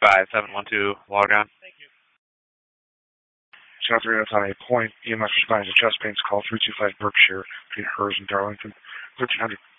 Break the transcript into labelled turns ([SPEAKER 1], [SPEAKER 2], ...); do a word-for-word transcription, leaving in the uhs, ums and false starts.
[SPEAKER 1] five seven one two, log on.
[SPEAKER 2] South three, that's on a point. E M F responds to chest pains. Call three two five Berkshire between Hers and Darlington. thirteen hundred.